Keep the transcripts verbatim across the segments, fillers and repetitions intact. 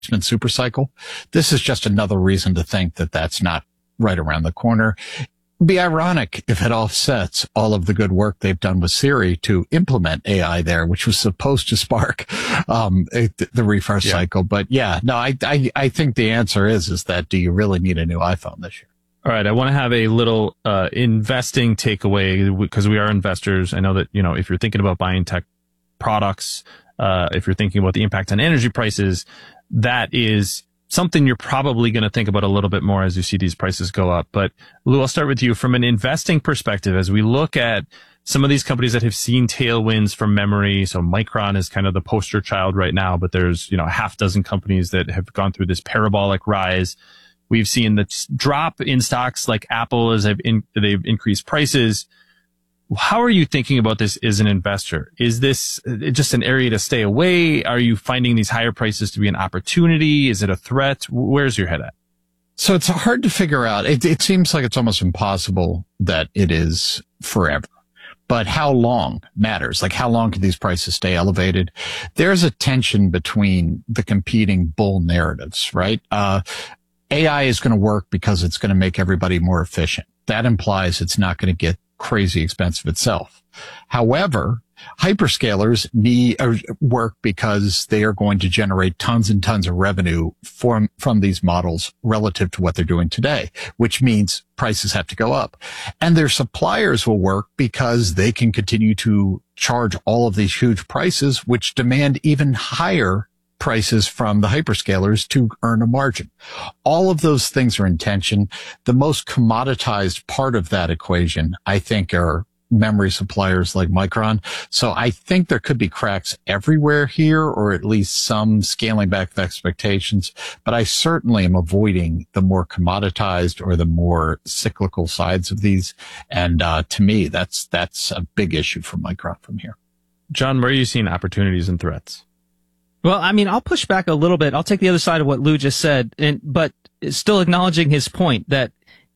super cycle. This is just another reason to think that that's not right around the corner. It'd be ironic if it offsets all of the good work they've done with Siri to implement A I there, which was supposed to spark um the refresh yeah. cycle. But yeah, no, I, I I think the answer is is that do you really need a new iPhone this year? All right, I want to have a little uh investing takeaway because we are investors. I know that, you know, if you're thinking about buying tech products, uh if you're thinking about the impact on energy prices, that is something you're probably going to think about a little bit more as you see these prices go up. But Lou, I'll start with you. From an investing perspective, as we look at some of these companies that have seen tailwinds from memory, so Micron is kind of the poster child right now, but there's, you know, a half dozen companies that have gone through this parabolic rise. We've seen the drop in stocks like Apple as they've, in, they've increased prices. How are you thinking about this as an investor? Is this just an area to stay away? Are you finding these higher prices to be an opportunity? Is it a threat? Where's your head at? So it's hard to figure out. It, it seems like it's almost impossible that it is forever. But how long matters. Like, how long can these prices stay elevated? There's a tension between the competing bull narratives, right? Uh, A I is going to work because it's going to make everybody more efficient. That implies it's not going to get crazy expensive itself. However, hyperscalers need uh, work because they are going to generate tons and tons of revenue from, from these models relative to what they're doing today, which means prices have to go up. And their suppliers will work because they can continue to charge all of these huge prices, which demand even higher prices from the hyperscalers to earn a margin. All of those things are in tension. The most commoditized part of that equation, I think, are memory suppliers like Micron. So I think there could be cracks everywhere here, or at least some scaling back of expectations. But I certainly am avoiding the more commoditized or the more cyclical sides of these. And uh, to me, that's that's a big issue for Micron from here. John, where are you seeing opportunities and threats? Well, I mean, I'll push back a little bit. I'll take the other side of what Lou just said, and but still acknowledging his point that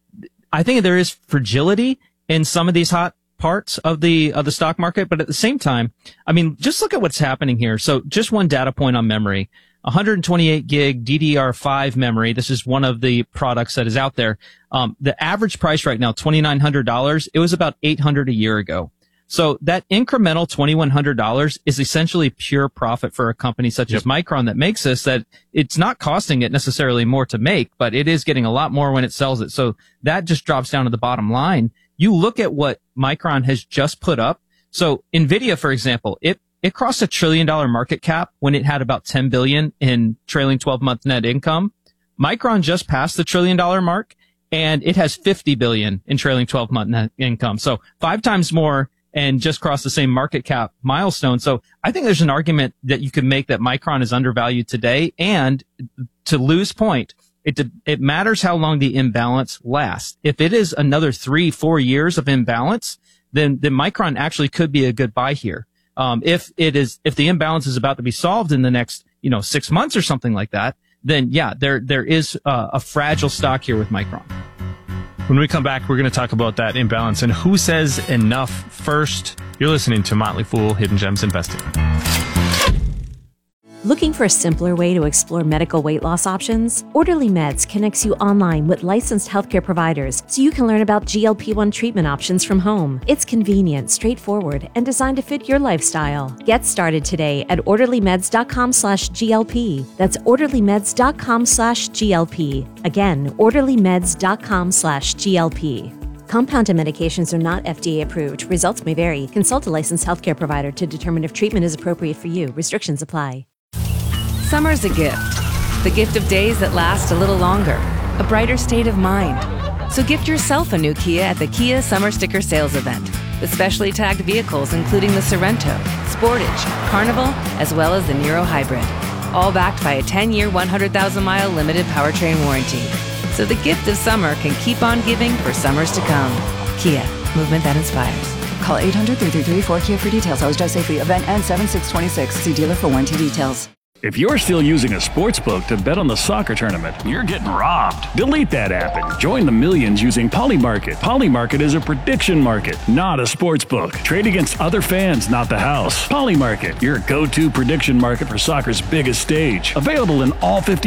I think there is fragility in some of these hot parts of the of the stock market. But at the same time, I mean, just look at what's happening here. So just one data point on memory. one hundred twenty-eight gig D D R five memory. This is one of the products that is out there. Um, the average price right now, twenty-nine hundred dollars. It was about eight hundred dollars a year ago. So that incremental twenty-one hundred dollars is essentially pure profit for a company such yep. as Micron that makes this, that it's not costing it necessarily more to make, but it is getting a lot more when it sells it. So that just drops down to the bottom line. You look at what Micron has just put up. So NVIDIA, for example, it, it crossed a trillion dollar market cap when it had about ten billion in trailing twelve month net income. Micron just passed the trillion dollar mark and it has fifty billion in trailing twelve month net income. So five times more and just crossed the same market cap milestone. So I think there's an argument that you could make that Micron is undervalued today. And to Lou's point, it it matters how long the imbalance lasts. If it is another three, four years of imbalance, then then Micron actually could be a good buy here. Um, if it is, if the imbalance is about to be solved in the next, you know, six months or something like that, then yeah, there there is uh, a fragile stock here with Micron. When we come back, we're going to talk about that imbalance and who says enough first. You're listening to Motley Fool Hidden Gems Investing. Looking for a simpler way to explore medical weight loss options? Orderly Meds connects you online with licensed healthcare providers so you can learn about G L P one treatment options from home. It's convenient, straightforward, and designed to fit your lifestyle. Get started today at orderlymeds.com slash GLP. That's orderlymeds.com slash GLP. Again, orderlymeds.com slash GLP. Compounded medications are not F D A approved. Results may vary. Consult a licensed healthcare provider to determine if treatment is appropriate for you. Restrictions apply. Summer's a gift. The gift of days that last a little longer. A brighter state of mind. So gift yourself a new Kia at the Kia Summer Sticker Sales Event. With specially tagged vehicles including the Sorento, Sportage, Carnival, as well as the Niro Hybrid. All backed by a ten-year, one hundred thousand mile limited powertrain warranty. So the gift of summer can keep on giving for summers to come. Kia, movement that inspires. Call eight hundred, three three three, four K I A for details. Always drive safely. Event ends seven six twenty-six. See dealer for warranty details. If you're still using a sportsbook to bet on the soccer tournament, you're getting robbed. Delete that app and join the millions using Polymarket. Polymarket is a prediction market, not a sportsbook. Trade against other fans, not the house. Polymarket, your go-to prediction market for soccer's biggest stage. Available in all fifty